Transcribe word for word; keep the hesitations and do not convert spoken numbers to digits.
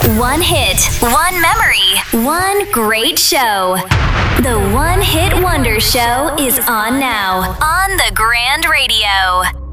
One hit, one memory, one great show. The One Hit Wonder Show is on now on the Grand Radio.